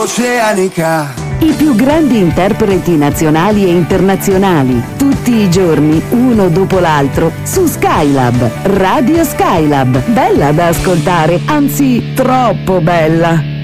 oceanica. I più grandi interpreti nazionali e internazionali, tutti i giorni, uno dopo l'altro, su Skylab, Radio Skylab. Bella da ascoltare, anzi troppo bella.